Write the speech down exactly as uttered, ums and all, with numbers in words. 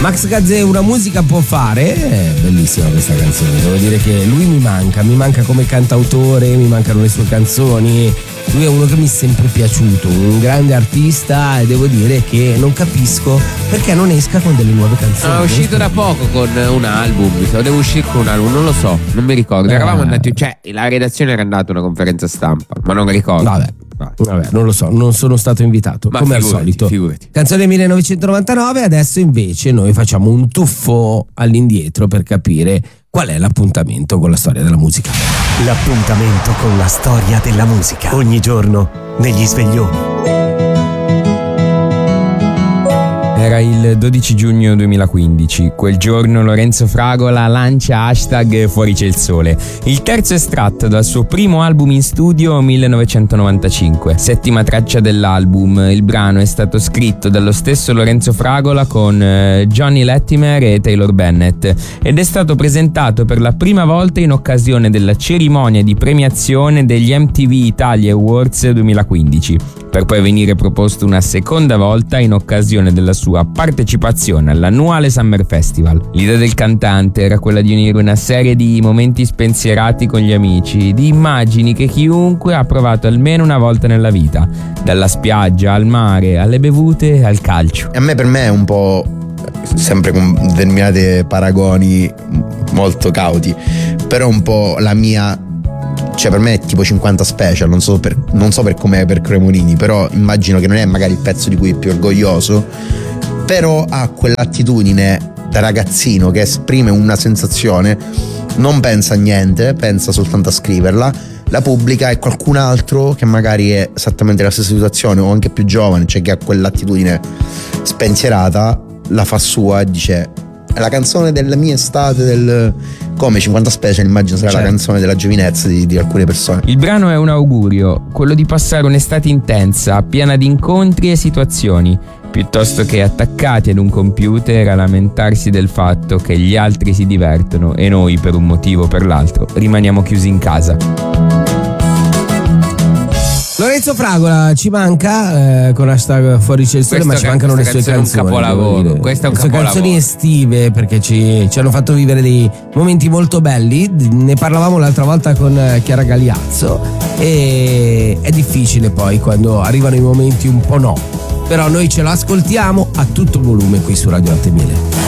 Max Gazzè una musica può fare, è bellissima questa canzone, devo dire che lui mi manca, mi manca come cantautore, mi mancano le sue canzoni. Lui è uno che mi è sempre piaciuto, un grande artista, e devo dire che non capisco perché non esca con delle nuove canzoni. È uscito da poco con un album, o devo uscire con un album, non lo so, non mi ricordo. Eravamo Eh. andati, cioè la redazione era andata a una conferenza stampa, ma non ricordo. Vabbè, vabbè, non lo so, non sono stato invitato, Ma come figurati, al solito. figurati. Canzone millenovecentonovantanove, adesso invece noi facciamo un tuffo all'indietro per capire qual è l'appuntamento con la storia della musica. L'appuntamento con la storia della musica. Ogni giorno negli sveglioni. Era il dodici giugno duemilaquindici. Quel giorno Lorenzo Fragola lancia hashtag Fuori c'è il sole, il terzo estratto dal suo primo album in studio millenovecentonovantacinque. Settima traccia dell'album, il brano è stato scritto dallo stesso Lorenzo Fragola con eh, Johnny Latimer e Taylor Bennett ed è stato presentato per la prima volta in occasione della cerimonia di premiazione degli M T V Italia Awards duemilaquindici, per poi venire proposto una seconda volta in occasione della sua partecipazione all'annuale Summer Festival. L'idea del cantante era quella di unire una serie di momenti spensierati con gli amici, di immagini che chiunque ha provato almeno una volta nella vita, dalla spiaggia al mare, alle bevute al calcio. A me per me è un po', sempre con determinati paragoni molto cauti, però un po' la mia, cioè per me è tipo cinquanta Special, non so per, non so per com'è per Cremonini, però immagino che non è magari il pezzo di cui è più orgoglioso, però ha quell'attitudine da ragazzino che esprime una sensazione, non pensa a niente, pensa soltanto a scriverla, la pubblica, e qualcun altro che magari è esattamente la stessa situazione o anche più giovane, cioè che ha quell'attitudine spensierata, la fa sua e dice: è la canzone della mia estate, del... come cinquanta Special, immagino sarà Certo. la canzone della giovinezza di, di alcune persone. Il brano è un augurio, quello di passare un'estate intensa, piena di incontri e situazioni, piuttosto che attaccati ad un computer a lamentarsi del fatto che gli altri si divertono e noi, per un motivo o per l'altro, rimaniamo chiusi in casa. Lorenzo Fragola ci manca, eh, con hashtag Fuori c'è il sole, Questo ma ci ca- mancano le sue questa canzone è un canzoni. capolavoro, devo dire. questo è un le sue capolavoro. canzoni estive, perché ci, ci hanno fatto vivere dei momenti molto belli. Ne parlavamo l'altra volta con eh, Chiara Galiazzo, e è difficile poi quando arrivano i momenti un po' no, però noi ce lo ascoltiamo a tutto volume qui su Radio Latte Miele.